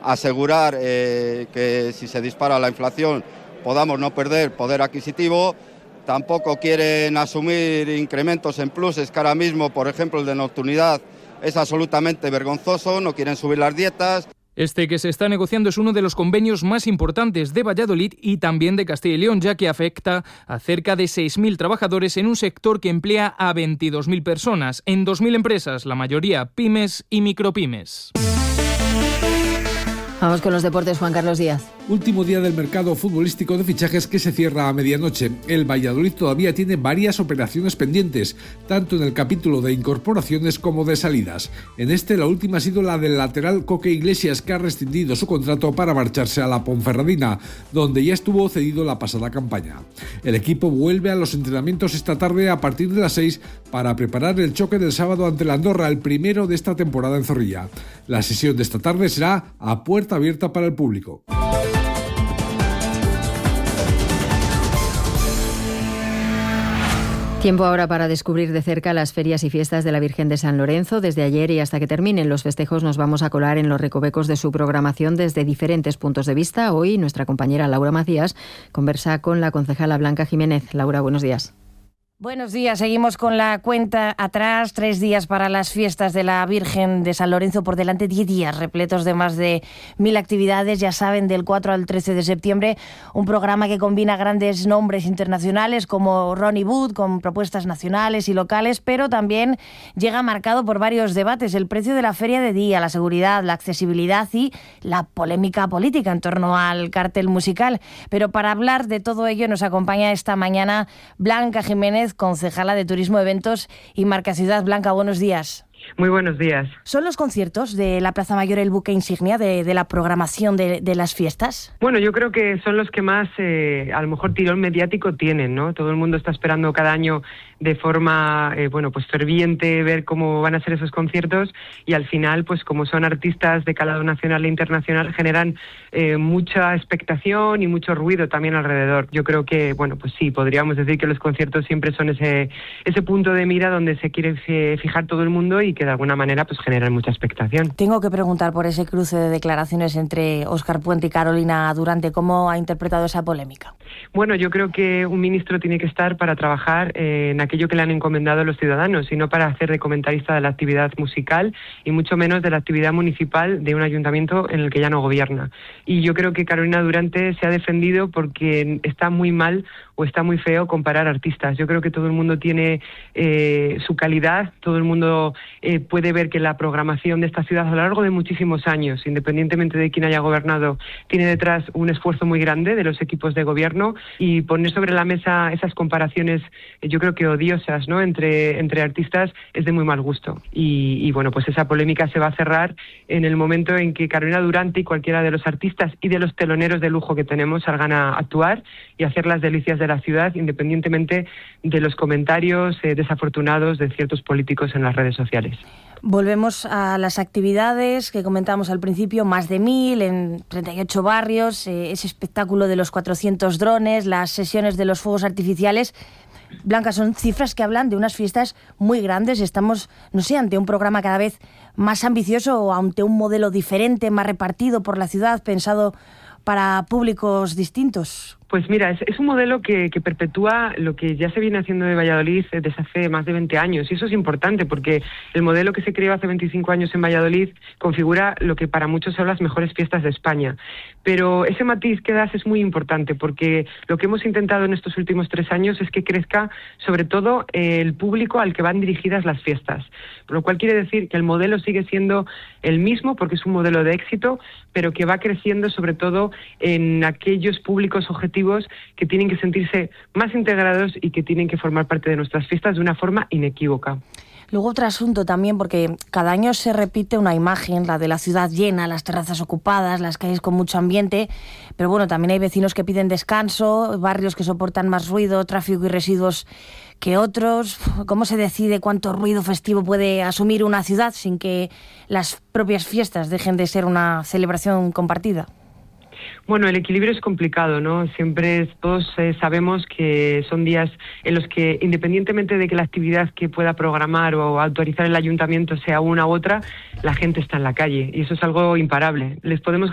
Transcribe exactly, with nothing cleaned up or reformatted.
asegurar eh, que si se dispara la inflación podamos no perder poder adquisitivo. Tampoco quieren asumir incrementos en pluses, que ahora mismo, por ejemplo, el de nocturnidad es absolutamente vergonzoso, no quieren subir las dietas. Este que se está negociando es uno de los convenios más importantes de Valladolid y también de Castilla y León, ya que afecta a cerca de seis mil trabajadores en un sector que emplea a veintidós mil personas, en dos mil empresas, la mayoría pymes y micropymes. Vamos con los deportes, Juan Carlos Díaz. Último día del mercado futbolístico de fichajes que se cierra a medianoche. El Valladolid todavía tiene varias operaciones pendientes, tanto en el capítulo de incorporaciones como de salidas. En este, la última ha sido la del lateral Coque Iglesias, que ha rescindido su contrato para marcharse a la Ponferradina, donde ya estuvo cedido la pasada campaña. El equipo vuelve a los entrenamientos esta tarde a partir de las seis para preparar el choque del sábado ante la Andorra, el primero de esta temporada en Zorrilla. La sesión de esta tarde será a puerta abierta para el público. Tiempo ahora para descubrir de cerca las ferias y fiestas de la Virgen de San Lorenzo. Desde ayer y hasta que terminen los festejos nos vamos a colar en los recovecos de su programación desde diferentes puntos de vista. Hoy nuestra compañera Laura Macías conversa con la concejala Blanca Jiménez. Laura, buenos días. Buenos días, seguimos con la cuenta atrás, tres días para las fiestas de la Virgen de San Lorenzo, por delante diez días repletos de más de mil actividades, ya saben, del cuatro al trece de septiembre, un programa que combina grandes nombres internacionales como Ronnie Wood, con propuestas nacionales y locales, pero también llega marcado por varios debates: el precio de la feria de día, la seguridad, la accesibilidad y la polémica política en torno al cartel musical. Pero para hablar de todo ello nos acompaña esta mañana Blanca Jiménez, concejala de Turismo, Eventos y Marca Ciudad. Blanca, buenos días. Muy buenos días. ¿Son los conciertos de la Plaza Mayor el buque insignia de, de la programación de, de las fiestas? Bueno, yo creo que son los que más, eh, a lo mejor, tirón mediático tienen, ¿no? Todo el mundo está esperando cada año de forma, eh, bueno, pues ferviente ver cómo van a ser esos conciertos, y al final, pues como son artistas de calado nacional e internacional, generan eh, mucha expectación y mucho ruido también alrededor. Yo creo que, bueno, pues sí, podríamos decir que los conciertos siempre son ese, ese punto de mira donde se quiere fijar todo el mundo y que de alguna manera pues generan mucha expectación. Tengo que preguntar por ese cruce de declaraciones entre Óscar Puente y Carolina Durante. ¿Cómo ha interpretado esa polémica? Bueno, yo creo que un ministro tiene que estar para trabajar eh, en aquello que le han encomendado los ciudadanos, y no para hacer de comentarista de la actividad musical y mucho menos de la actividad municipal de un ayuntamiento en el que ya no gobierna. Y yo creo que Carolina Durante se ha defendido porque está muy mal o está muy feo comparar artistas. Yo creo que todo el mundo tiene eh, su calidad, todo el mundo eh, puede ver que la programación de esta ciudad a lo largo de muchísimos años, independientemente de quién haya gobernado, tiene detrás un esfuerzo muy grande de los equipos de gobierno, y poner sobre la mesa esas comparaciones, eh, yo creo que odiosas, ¿no?, entre, entre artistas, es de muy mal gusto. Y, y bueno, pues esa polémica se va a cerrar en el momento en que Carolina Durante y cualquiera de los artistas y de los teloneros de lujo que tenemos salgan a actuar y hacer las delicias de la ciudad, independientemente de los comentarios eh, desafortunados de ciertos políticos en las redes sociales. Volvemos a las actividades que comentamos al principio, más de mil en treinta y ocho barrios, eh, ese espectáculo de los cuatrocientos drones, las sesiones de los fuegos artificiales. Blanca, son cifras que hablan de unas fiestas muy grandes. Estamos, no sé, ante un programa cada vez más ambicioso o ante un modelo diferente, más repartido por la ciudad, pensado para públicos distintos. Pues mira, es, es un modelo que, que perpetúa lo que ya se viene haciendo de Valladolid desde hace más de veinte años, y eso es importante porque el modelo que se creó hace veinticinco años en Valladolid configura lo que para muchos son las mejores fiestas de España. Pero ese matiz que das es muy importante porque lo que hemos intentado en estos últimos tres años es que crezca sobre todo el público al que van dirigidas las fiestas, lo cual quiere decir que el modelo sigue siendo el mismo porque es un modelo de éxito, pero que va creciendo sobre todo en aquellos públicos objetivos que tienen que sentirse más integrados y que tienen que formar parte de nuestras fiestas de una forma inequívoca. Luego otro asunto también, porque cada año se repite una imagen, la de la ciudad llena, las terrazas ocupadas, las calles con mucho ambiente, pero bueno, también hay vecinos que piden descanso, barrios que soportan más ruido, tráfico y residuos que otros. ¿Cómo se decide cuánto ruido festivo puede asumir una ciudad sin que las propias fiestas dejen de ser una celebración compartida? Bueno, el equilibrio es complicado, ¿no? Siempre todos eh, sabemos que son días en los que, independientemente de que la actividad que pueda programar o autorizar el ayuntamiento sea una u otra, la gente está en la calle y eso es algo imparable. Les podemos